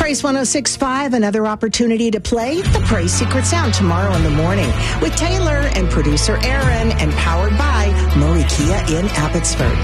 Praise 106.5, another opportunity to play the Praise Secret Sound tomorrow in the morning with Taylor and producer Aaron, and powered by Murray Kia in Abbotsford.